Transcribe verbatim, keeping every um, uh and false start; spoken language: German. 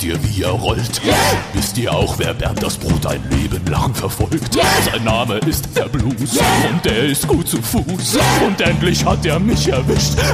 ihr, wie er rollt? Wisst ihr auch, wer Bernd das Brot ein Leben lang verfolgt? Sein Name ist der Blues und der ist gut zu Fuß. Und endlich hat er mich erwischt.